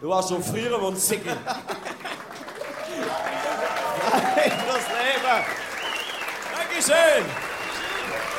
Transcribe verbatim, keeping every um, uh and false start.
Du warst schon früher und Sicki. Das Leben. Dankeschön.